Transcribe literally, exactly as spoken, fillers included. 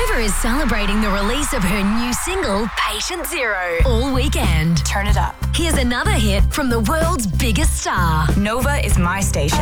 Nova is celebrating the release of her new single, Patient Zero, all weekend. Turn it up. Here's another hit from the world's biggest star. Nova is my station.